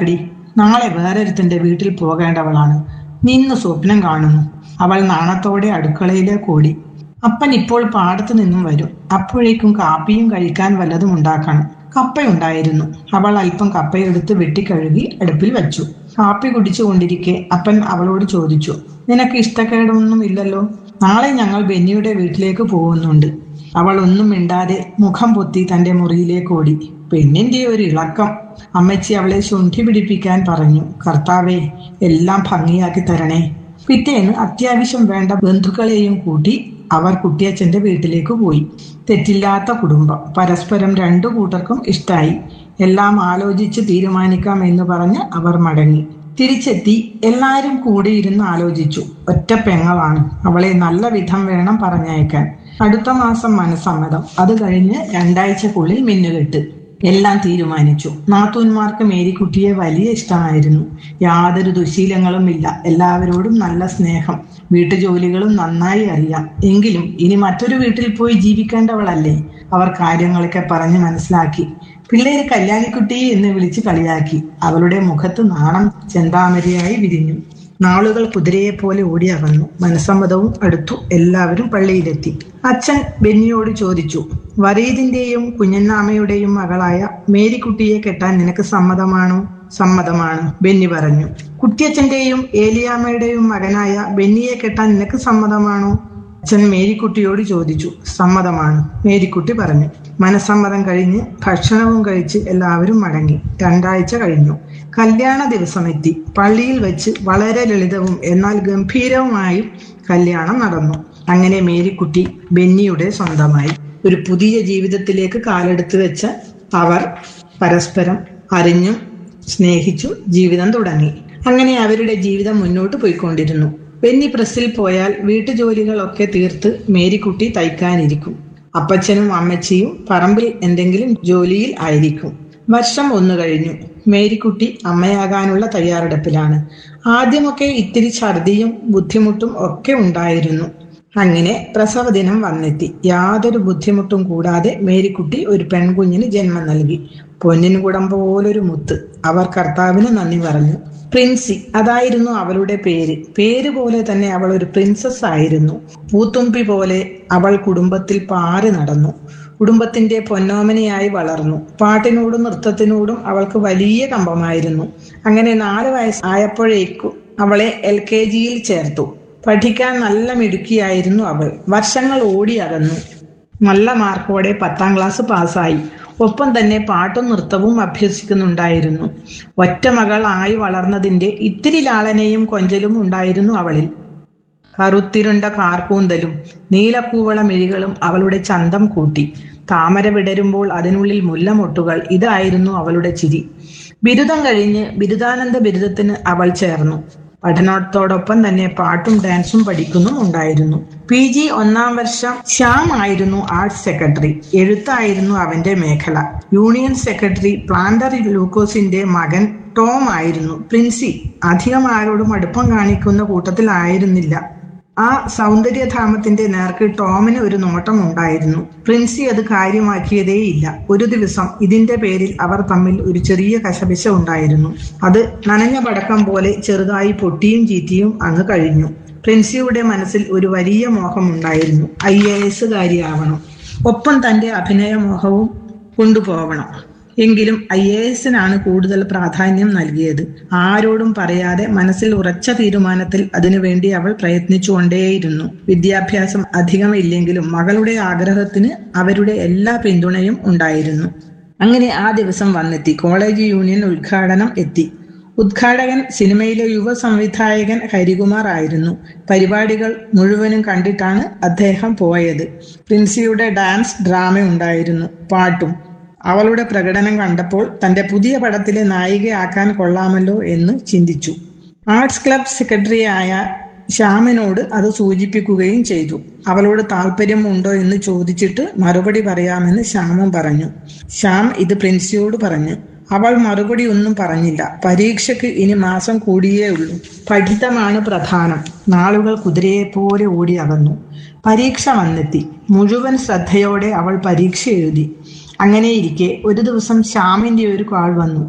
ഉണ്ടാക്കടി. നാളെ വേറൊരുത്തന്റെ വീട്ടിൽ പോകേണ്ടവളാണ്. നിന്ന് സ്വപ്നം കാണുന്നു. അവൾ നാണത്തോടെ അടുക്കളയിലേക്ക് ഓടി. അപ്പൻ ഇപ്പോൾ പാടത്തു നിന്നും വരും. അപ്പോഴേക്കും കാപ്പിയും കഴിക്കാൻ വല്ലതും ഉണ്ടാക്കണം. കപ്പയുണ്ടായിരുന്നു. അവൾ അല്പം കപ്പയെടുത്ത് വെട്ടിക്കഴുകി അടുപ്പിൽ വച്ചു. കാപ്പി കുടിച്ചുകൊണ്ടിരിക്കെ അപ്പൻ അവളോട് ചോദിച്ചു, നിനക്ക് ഇഷ്ടക്കേടൊന്നും ഇല്ലല്ലോ? നാളെ ഞങ്ങൾ ബെന്നിയുടെ വീട്ടിലേക്ക് പോകുന്നുണ്ട്. അവൾ ഒന്നും മിണ്ടാതെ മുഖം പൊത്തി തന്റെ മുറിയിലേക്ക് ഓടി. പെണ്ണിന്റെ ഒരു ഇളക്കം. അമ്മച്ചി അവളെ ശുണ്ഠി പിടിപ്പിക്കാൻ പറഞ്ഞു. കർത്താവേ, എല്ലാം ഭംഗിയാക്കി തരണേ. പിറ്റേന്ന് അത്യാവശ്യം വേണ്ട ബന്ധുക്കളെയും കൂട്ടി അവർ കുട്ടിയച്ഛന്റെ വീട്ടിലേക്ക് പോയി. തെറ്റില്ലാത്ത കുടുംബം. പരസ്പരം രണ്ടു കൂട്ടർക്കും ഇഷ്ടായി. എല്ലാം ആലോചിച്ച് തീരുമാനിക്കാം എന്ന് പറഞ്ഞ് അവർ മടങ്ങി. തിരിച്ചെത്തി എല്ലാരും കൂടിയിരുന്ന് ആലോചിച്ചു. ഒറ്റ പെങ്ങളാണ്. അവളെ നല്ല വിധം വേണം പറഞ്ഞയക്കാൻ. അടുത്ത മാസം മനസ്സമ്മതം. അത് കഴിഞ്ഞ് 2 ആഴ്ചക്കുള്ളിൽ മിന്നുകെട്ട്. എല്ലാം തീരുമാനിച്ചു. നാത്തൂന്മാർക്ക് മേരിക്കുട്ടിയെ വലിയ ഇഷ്ടമായിരുന്നു. യാതൊരു ദുശീലങ്ങളും ഇല്ല. എല്ലാവരോടും നല്ല സ്നേഹം. വീട്ടുജോലികളും നന്നായി അറിയാം. എങ്കിലും ഇനി മറ്റൊരു വീട്ടിൽ പോയി ജീവിക്കേണ്ടവളല്ലേ? അവർ കാര്യങ്ങളൊക്കെ പറഞ്ഞ് മനസ്സിലാക്കി. പിള്ളേര് കല്യാണിക്കുട്ടി എന്ന് വിളിച്ച് കളിയാക്കി. അവളുടെ മുഖത്ത് നാണം ചെന്താമരയായി വിരിഞ്ഞു. നാളുകൾ കുതിരയെപ്പോലെ ഓടിയകന്നു. മനസ്സമ്മതവും അടുത്തു. എല്ലാവരും പള്ളിയിലെത്തി. അച്ഛൻ ബെന്നിയോട് ചോദിച്ചു, വറീദിന്റെയും കുഞ്ഞന്നാമ്മയുടെയും മകളായ മേരിക്കുട്ടിയെ കെട്ടാൻ നിനക്ക് സമ്മതമാണോ? സമ്മതമാണ്, ബെന്നി പറഞ്ഞു. കുട്ടിയച്ഛന്റെയും ഏലിയാമ്മയുടെയും മകനായ ബെന്നിയെ കെട്ടാൻ നിനക്ക് സമ്മതമാണോ? അച്ഛൻ മേരിക്കുട്ടിയോട് ചോദിച്ചു. സമ്മതമാണ്, മേരിക്കുട്ടി പറഞ്ഞു. മനസ്സമ്മതം കഴിഞ്ഞ് ഭക്ഷണവും കഴിച്ച് എല്ലാവരും മടങ്ങി. 2 ആഴ്ച കഴിഞ്ഞു. കല്യാണ ദിവസം എത്തി. പള്ളിയിൽ വെച്ച് വളരെ ലളിതവും എന്നാൽ ഗംഭീരവുമായും കല്യാണം നടന്നു. അങ്ങനെ മേരിക്കുട്ടി ബെന്നിയുടെ സ്വന്തമായി. ഒരു പുതിയ ജീവിതത്തിലേക്ക് കാലെടുത്ത് വെച്ച അവർ പരസ്പരം അറിഞ്ഞും സ്നേഹിച്ചു ജീവിതം തുടങ്ങി. അങ്ങനെ അവരുടെ ജീവിതം മുന്നോട്ട് പോയിക്കൊണ്ടിരുന്നു. ബെന്നി പ്രസ്സിൽ പോയാൽ വീട്ടുജോലികളൊക്കെ തീർത്ത് മേരിക്കുട്ടി തയ്ക്കാനിരിക്കും. അപ്പച്ചനും അമ്മച്ചിയും പറമ്പിൽ എന്തെങ്കിലും ജോലിയിൽ ആയിരിക്കും. വർഷം 1 കഴിഞ്ഞു. മേരിക്കുട്ടി അമ്മയാകാനുള്ള തയ്യാറെടുപ്പിലാണ്. ആദ്യമൊക്കെ ഇത്തിരി ഛർദിയും ബുദ്ധിമുട്ടും ഒക്കെ ഉണ്ടായിരുന്നു. അങ്ങനെ പ്രസവ ദിനം വന്നെത്തി. യാതൊരു ബുദ്ധിമുട്ടും കൂടാതെ മേരിക്കുട്ടി ഒരു പെൺകുഞ്ഞിന് ജന്മം നൽകി. പൊന്നിൻ കുടം പോലൊരു മുത്ത്. അവർ കർത്താവിന് നന്ദി പറഞ്ഞു. പ്രിൻസി, അതായിരുന്നു അവളുടെ പേര്. പേര് പോലെ തന്നെ അവൾ ഒരു പ്രിൻസസ് ആയിരുന്നു. പൂത്തുമ്പി പോലെ അവൾ കുടുംബത്തിൽ പാറി നടന്നു. കുടുംബത്തിന്റെ പൊന്നോമനയായി വളർന്നു. പാട്ടിനോടും നൃത്തത്തിനോടും അവൾക്ക് വലിയ കമ്പമായിരുന്നു. അങ്ങനെ 4 വയസ്സ് ആയപ്പോഴേക്കും അവളെ LKGയിൽ ചേർത്തു. പഠിക്കാൻ നല്ല മിടുക്കിയായിരുന്നു അവൾ. വർഷങ്ങൾ ഓടി അകന്നു. നല്ല മാർക്കോടെ 10ാം ക്ലാസ് പാസ്സായി. ഒപ്പം തന്നെ പാട്ടും നൃത്തവും അഭ്യസിക്കുന്നുണ്ടായിരുന്നു. ഒറ്റ മകൾ ആയി വളർന്നതിന്റെ ഇത്തിരി ലാളനയും കൊഞ്ചലും ഉണ്ടായിരുന്നു അവളിൽ. കറുത്തിരുണ്ട കാർക്കൂന്തലും നീലക്കൂവള മിഴികളും അവളുടെ ചന്തം കൂട്ടി. താമര വിടരുമ്പോൾ അതിനുള്ളിൽ മുല്ലമൊട്ടുകൾ, ഇതായിരുന്നു അവളുടെ ചിരി. ബിരുദം കഴിഞ്ഞ് ബിരുദാനന്ദ ബിരുദത്തിന് അവൾ ചേർന്നു. പഠനത്തോടൊപ്പം തന്നെ പാട്ടും ഡാൻസും പഠിക്കുന്നും ഉണ്ടായിരുന്നു. PG 1ാം വർഷം ശ്യാം ആയിരുന്നു ആർട്സ് സെക്രട്ടറി. എഴുത്തായിരുന്നു അവന്റെ മേഖല. യൂണിയൻ സെക്രട്ടറി പ്ലാന്റർ ലൂക്കോസിന്റെ മകൻ ടോം ആയിരുന്നു. പ്രിൻസി അധികം ആരോടും അടുപ്പം കാണിക്കുന്ന കൂട്ടത്തിലായിരുന്നില്ല. ആ സൗന്ദര്യധാമത്തിന്റെ നേർക്ക് ടോമിന് ഒരു നോട്ടം ഉണ്ടായിരുന്നു. പ്രിൻസി അത് കാര്യമാക്കിയതേയില്ല. ഒരു ദിവസം ഇതിന്റെ പേരിൽ അവർ തമ്മിൽ ഒരു ചെറിയ കശപിശ ഉണ്ടായിരുന്നു. അത് നനഞ്ഞ പടക്കം പോലെ ചെറുതായി പൊട്ടിയും ചീറ്റിയും അങ്ങ് കഴിഞ്ഞു. പ്രിൻസിയുടെ മനസ്സിൽ ഒരു വലിയ മോഹം ഉണ്ടായിരുന്നു. IAS കാരിയാവണം. ഒപ്പം തന്റെ അഭിനയമോഹവും കൊണ്ടുപോകണം. എങ്കിലും IASനാണ് കൂടുതൽ പ്രാധാന്യം നൽകിയത്. ആരോടും പറയാതെ മനസ്സിൽ ഉറച്ച തീരുമാനത്തിൽ അതിനുവേണ്ടി അവൾ പ്രയത്നിച്ചുകൊണ്ടേയിരുന്നു. വിദ്യാഭ്യാസം അധികമില്ലെങ്കിലും മകളുടെ ആഗ്രഹത്തിന് അവരുടെ എല്ലാ പിന്തുണയും ഉണ്ടായിരുന്നു. അങ്ങനെ ആ ദിവസം വന്നെത്തി. കോളേജ് യൂണിയൻ ഉദ്ഘാടനം എത്തി. ഉദ്ഘാടകൻ സിനിമയിലെ യുവ സംവിധായകൻ ഹരികുമാർ ആയിരുന്നു. പരിപാടികൾ മുഴുവനും കണ്ടിട്ടാണ് അദ്ദേഹം പോയത്. പ്രിൻസിയുടെ ഡാൻസ് ഡ്രാമ ഉണ്ടായിരുന്നു, പാട്ടും. അവളുടെ പ്രകടനം കണ്ടപ്പോൾ തന്റെ പുതിയ പടത്തിലെ നായികയാക്കാൻ കൊള്ളാമല്ലോ എന്ന് ചിന്തിച്ചു. ആർട്സ് ക്ലബ് സെക്രട്ടറിയായ ശ്യാമിനോട് അത് സൂചിപ്പിക്കുകയും ചെയ്തു. അവളോട് താല്പര്യം ഉണ്ടോ എന്ന് ചോദിച്ചിട്ട് മറുപടി പറയാമെന്ന് ശ്യാമും പറഞ്ഞു. ശ്യാം ഇത് പ്രിൻസിയോട് പറഞ്ഞു. അവൾ മറുപടി ഒന്നും പറഞ്ഞില്ല. പരീക്ഷയ്ക്ക് ഇനി മാസം കൂടിയേ ഉള്ളൂ. പഠിത്തമാണ് പ്രധാനം. നാളുകൾ കുതിരയെപ്പോലെ ഓടി അകന്നു. പരീക്ഷ വന്നെത്തി. മുഴുവൻ ശ്രദ്ധയോടെ അവൾ പരീക്ഷ എഴുതി. അങ്ങനെയിരിക്കെ ഒരു ദിവസം ശ്യാമിന്റെ ഒരു കാൾ വന്നു.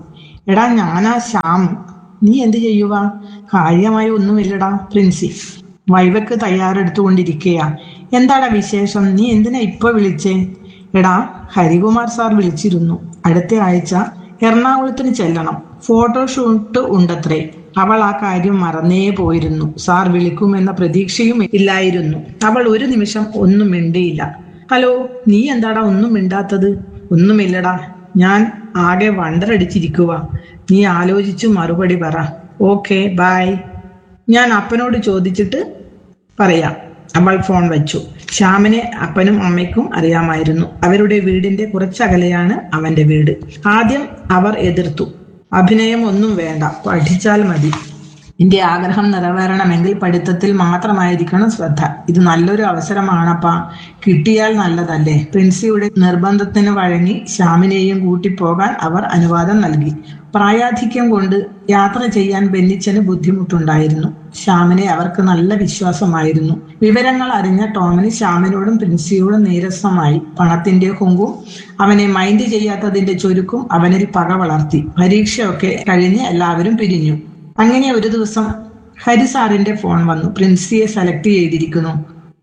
എടാ ഞാനാ ശ്യാം. നീ എന്ത് ചെയ്യുക? കാര്യമായി ഒന്നുമില്ലടാ പ്രിൻസി. വൈവക്ക് തയ്യാറെടുത്തുകൊണ്ടിരിക്കയാ. എന്താടാ വിശേഷം? നീ എന്തിനാ ഇപ്പൊ വിളിച്ചേ? എടാ, ഹരികുമാർ സാർ വിളിച്ചിരുന്നു. അടുത്ത ആഴ്ച എറണാകുളത്തിന് ചെല്ലണം. ഫോട്ടോഷൂട്ട് ഉണ്ടത്രേ. അവൾ ആ കാര്യം മറന്നേ പോയിരുന്നു. സാർ വിളിക്കുമെന്ന പ്രതീക്ഷയും ഇല്ലായിരുന്നു. അവൾ ഒരു നിമിഷം ഒന്നും മിണ്ടിയില്ല. ഹലോ, നീ എന്താടാ ഒന്നും മിണ്ടാത്തത്? ഒന്നുമില്ലടാ, ഞാൻ ആകെ വണ്ടറടിച്ചിരിക്കുക. നീ ആലോചിച്ചു മറുപടി പറ. Okay bye. ഞാൻ അപ്പനോട് ചോദിച്ചിട്ട് പറയാം. അവൾ ഫോൺ വെച്ചു. ശ്യാമിനെ അപ്പനും അമ്മയ്ക്കും അറിയാമായിരുന്നു. അവരുടെ വീടിന്റെ കുറച്ചകലെയാണ് അവന്റെ വീട്. ആദ്യം അവർ എതിർത്തു. അഭിനയം ഒന്നും വേണ്ട, പഠിച്ചാൽ മതി. നിന്റെ ആഗ്രഹം നിറവേറണമെങ്കിൽ പഠിത്തത്തിൽ മാത്രമായിരിക്കണം ശ്രദ്ധ. ഇത് നല്ലൊരു അവസരമാണപ്പാ. കിട്ടിയാൽ നല്ലതല്ലേ? പ്രിൻസിയുടെ നിർബന്ധത്തിന് വഴങ്ങി ശ്യാമിനെയും കൂട്ടിപ്പോകാൻ അവർ അനുവാദം നൽകി. പ്രായാധിക്യം കൊണ്ട് യാത്ര ചെയ്യാൻ ബെന്നിച്ചന് ബുദ്ധിമുട്ടുണ്ടായിരുന്നു. ശ്യാമിനെ അവർക്ക് നല്ല വിശ്വാസമായിരുന്നു. വിവരങ്ങൾ അറിഞ്ഞ ടോമിന് ശ്യാമിനോടും പ്രിൻസിയോടും നീരസമായി. പണത്തിന്റെ ഹുങ്കും അവനെ മൈൻഡ് ചെയ്യാത്തതിന്റെ ചുരുക്കും അവനിൽ പക വളർത്തി. പരീക്ഷയൊക്കെ കഴിഞ്ഞ് എല്ലാവരും പിരിഞ്ഞു. അങ്ങനെ ഒരു ദിവസം ഹരിസാറിന്റെ ഫോൺ വന്നു. പ്രിൻസിയെ സെലക്ട് ചെയ്തിരിക്കുന്നു.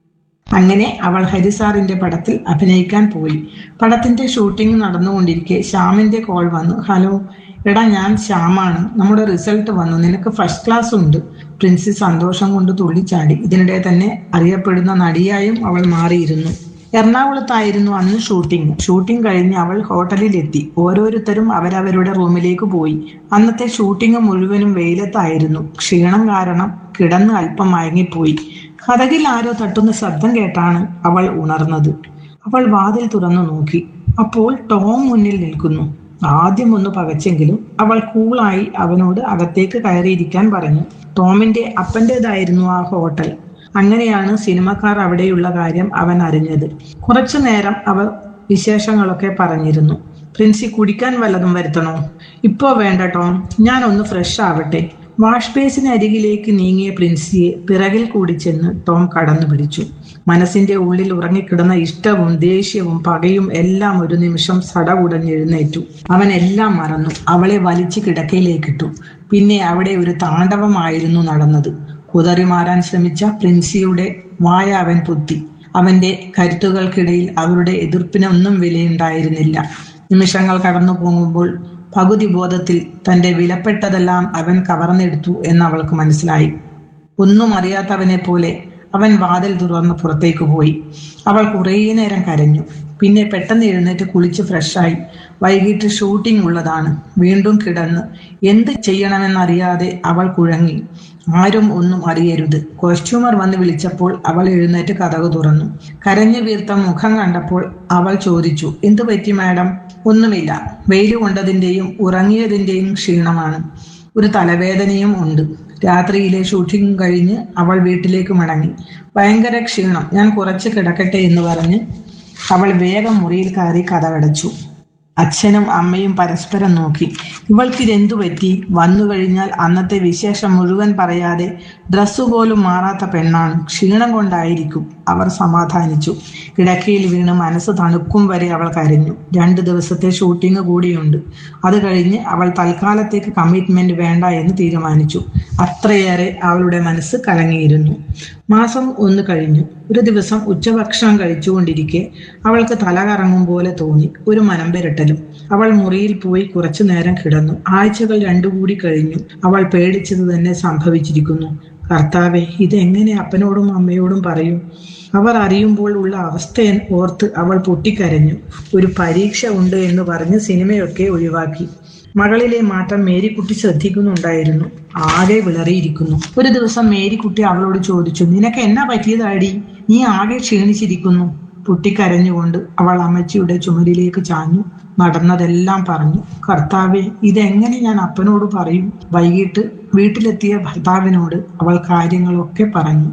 അങ്ങനെ അവൾ ഹരിസാറിന്റെ പടത്തിൽ അഭിനയിക്കാൻ പോയി. പടത്തിന്റെ ഷൂട്ടിംഗ് നടന്നുകൊണ്ടിരിക്കെ ശ്യാമിന്റെ കോൾ വന്നു. ഹലോ എടാ, ഞാൻ ശ്യാമാണ്. നമ്മുടെ റിസൾട്ട് വന്നു. നിനക്ക് ഫസ്റ്റ് ക്ലാസ് ഉണ്ട്. പ്രിൻസി സന്തോഷം കൊണ്ട് തുള്ളിച്ചാടി. ഇതിനിടെ തന്നെ അറിയപ്പെടുന്ന നടിയായും അവൾ മാറിയിരുന്നു. എറണാകുളത്തായിരുന്നു അന്ന് ഷൂട്ടിംഗ് കഴിഞ്ഞ് അവൾ ഹോട്ടലിലെത്തി. ഓരോരുത്തരും അവരവരുടെ റൂമിലേക്ക് പോയി. അന്നത്തെ ഷൂട്ടിംഗ് മുഴുവനും വെയിലത്തായിരുന്നു. ക്ഷീണം കാരണം കിടന്ന് അല്പം മയങ്ങിപ്പോയി. കതകിൽ ആരോ തട്ടുന്ന ശബ്ദം കേട്ടാണ് അവൾ ഉണർന്നത്. അവൾ വാതിൽ തുറന്നു നോക്കി. അപ്പോൾ ടോം മുന്നിൽ നിൽക്കുന്നു. ആദ്യം ഒന്ന് പകച്ചെങ്കിലും അവൾ കൂളായി അവനോട് അകത്തേക്ക് കയറിയിരിക്കാൻ പറഞ്ഞു. ടോമിന്റെ അപ്പൻ്റെതായിരുന്നു ആ ഹോട്ടൽ. അങ്ങനെയാണ് സിനിമക്കാർ അവിടെയുള്ള കാര്യം അവൻ അറിഞ്ഞത്. കുറച്ചു നേരം അവർ വിശേഷങ്ങളൊക്കെ പറഞ്ഞിരുന്നു. പ്രിൻസി, കുടിക്കാൻ വല്ലതും വരുത്തണോ? ഇപ്പോ വേണ്ട ടോം, ഞാൻ ഒന്ന് ഫ്രഷ് ആവട്ടെ. വാഷ് ബേസിന് അരികിലേക്ക് നീങ്ങിയ പ്രിൻസിയെ പിറകിൽ കൂടി ചെന്ന് ടോം കടന്നു പിടിച്ചു. മനസ്സിന്റെ ഉള്ളിൽ ഉറങ്ങിക്കിടന്ന ഇഷ്ടവും ദേഷ്യവും പകയും എല്ലാം ഒരു നിമിഷം സടകുടഞ്ഞെഴുന്നേറ്റു. അവൻ എല്ലാം മറന്നു. അവളെ വലിച്ചു കിടക്കയിലേക്കിട്ടു. പിന്നെ അവിടെ ഒരു താണ്ഡവമായിരുന്നു നടന്നത്. കുതറി മാറാൻ ശ്രമിച്ച പ്രിൻസിയുടെ വായ അവൻ പൊത്തി. അവന്റെ കരുത്തുകൾക്കിടയിൽ അവരുടെ എതിർപ്പിനൊന്നും വിലയുണ്ടായിരുന്നില്ല. നിമിഷങ്ങൾ കടന്നു പോകുമ്പോൾ പകുതി ബോധത്തിൽ തന്റെ വിലപ്പെട്ടതെല്ലാം അവൻ കവർന്നെടുത്തു എന്നവൾക്ക് മനസ്സിലായി. ഒന്നും അറിയാത്തവനെ പോലെ അവൻ വാതിൽ തുറന്ന് പുറത്തേക്ക് പോയി. അവൾ കുറേ നേരം കരഞ്ഞു. പിന്നെ പെട്ടെന്ന് എഴുന്നേറ്റ് കുളിച്ച് ഫ്രഷായി. വൈകിട്ട് ഷൂട്ടിംഗ് ഉള്ളതാണ്. വീണ്ടും കിടന്ന് എന്ത് ചെയ്യണമെന്നറിയാതെ അവൾ കുഴങ്ങി. ആരും ഒന്നും അറിയരുത്. കോസ്റ്റ്യൂമർ വന്ന് വിളിച്ചപ്പോൾ അവൾ എഴുന്നേറ്റ് കതക് തുറന്നു. കരഞ്ഞു വീർത്ത മുഖം കണ്ടപ്പോൾ അവൾ ചോദിച്ചു, എന്തു പറ്റി മാഡം? ഒന്നുമില്ല, വെയിൽ കൊണ്ടതിൻ്റെയും ഉറങ്ങിയതിൻ്റെയും ക്ഷീണമാണ്. ഒരു തലവേദനയും ഉണ്ട്. രാത്രിയിലെ ഷൂട്ടിംഗ് കഴിഞ്ഞ് അവൾ വീട്ടിലേക്ക് മടങ്ങി. ഭയങ്കര ക്ഷീണം, ഞാൻ കുറച്ച് കിടക്കട്ടെ എന്ന് പറഞ്ഞ് അവൾ വേഗം മുറിയിൽ കയറി കതകടച്ചു. അച്ഛനും അമ്മയും പരസ്പരം നോക്കി. ഇവൾക്കിതെന്തു പറ്റി? വന്നു കഴിഞ്ഞാൽ അന്നത്തെ വിശേഷം മുഴുവൻ പറയാതെ ഡ്രസ്സ് പോലും മാറാത്ത പെണ്ണാണ്. ക്ഷീണം കൊണ്ടായിരിക്കും, അവർ സമാധാനിച്ചു. കിടക്കയിൽ വീണ് മനസ്സ് തണുക്കും വരെ അവൾ കരഞ്ഞു. 2 ദിവസത്തെ ഷൂട്ടിംഗ് കൂടിയുണ്ട്. അത് കഴിഞ്ഞ് അവൾ തൽക്കാലത്തേക്ക് കമ്മിറ്റ്മെന്റ് വേണ്ട എന്ന് തീരുമാനിച്ചു. അത്രയേറെ അവളുടെ മനസ്സ് കലങ്ങിയിരുന്നു. മാസം 1 കഴിഞ്ഞു. ഒരു ദിവസം ഉച്ചഭക്ഷണം കഴിച്ചുകൊണ്ടിരിക്കെ അവൾക്ക് തല കറങ്ങും പോലെ തോന്നി. ഒരു മനംപെരട്ടലും. അവൾ മുറിയിൽ പോയി കുറച്ചു നേരം കിടന്നു. ആഴ്ചകൾ 2 കൂടി കഴിഞ്ഞു. അവൾ പേടിച്ചത് തന്നെ സംഭവിച്ചിരിക്കുന്നു. കർത്താവേ, ഇതെങ്ങനെ അപ്പനോടും അമ്മയോടും പറയും? അവർ അറിയുമ്പോൾ ഉള്ള അവസ്ഥ ഓർത്ത് അവൾ പൊട്ടിക്കരഞ്ഞു. ഒരു പരീക്ഷ ഉണ്ട് എന്ന് പറഞ്ഞ് സിനിമയൊക്കെ ഒഴിവാക്കി. മകളിലെ മാറ്റം മേരിക്കുട്ടി ശ്രദ്ധിക്കുന്നുണ്ടായിരുന്നു. ആകെ വിളറിയിരിക്കുന്നു. ഒരു ദിവസം മേരിക്കുട്ടി അവളോട് ചോദിച്ചു, നിനക്ക് എന്നാ പറ്റിയതാടി? നീ ആകെ ക്ഷീണിച്ചിരിക്കുന്നു. പൊട്ടിക്കരഞ്ഞുകൊണ്ട് അവൾ അമ്മച്ചിയുടെ ചുമലിലേക്ക് ചാഞ്ഞു. നടന്നതെല്ലാം പറഞ്ഞു. കർത്താവേ, ഇതെങ്ങനെ ഞാൻ അപ്പനോട് പറയും? വൈകിട്ട് വീട്ടിലെത്തിയ ഭർത്താവിനോട് അവൾ കാര്യങ്ങളൊക്കെ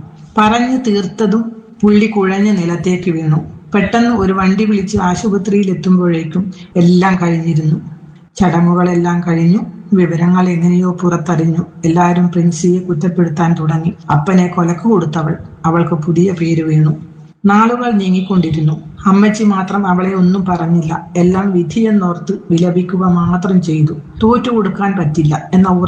പറഞ്ഞു തീർത്തതും പുള്ളി കുഴഞ്ഞ് നിലത്തേക്ക് വീണു. പെട്ടെന്ന് ഒരു വണ്ടി വിളിച്ച് ആശുപത്രിയിൽ എത്തുമ്പോഴേക്കും എല്ലാം കഴിഞ്ഞിരുന്നു. ചടങ്ങുകളെല്ലാം കഴിഞ്ഞു. വിവരങ്ങൾ എങ്ങനെയോ പുറത്തറിഞ്ഞു. എല്ലാവരും പ്രിൻസിയെ കുറ്റപ്പെടുത്താൻ തുടങ്ങി. അപ്പനെ കൊലക്ക് കൊടുത്തവൾ. അവൾക്ക് പുതിയ പേര് വീണു. നാളുകൾ നീങ്ങിക്കൊണ്ടിരുന്നു. അമ്മച്ചി മാത്രം അവളെ ഒന്നും പറഞ്ഞില്ല. എല്ലാം വിധിയെന്നോർത്ത് വിലപിക്കുക മാത്രം ചെയ്തു. തോറ്റുകൊടുക്കാൻ പറ്റില്ല എന്ന